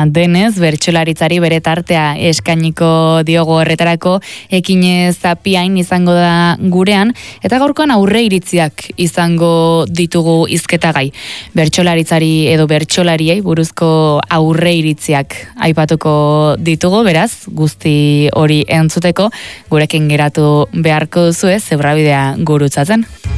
denez, bertsolaritzari bere tartea eskainiko diogo horretarako, ekinez apiain izango da gurean, eta gaurkoan aurre iritziak izango ditugu hizketagai. Bertsolaritzari edo bertsolariei buruzko aurre iritziak aipatuko ditugu, beraz, guzti hori entzuteko, gurekin geratu beharko duzu ez, zebrabidea gurutzatzen.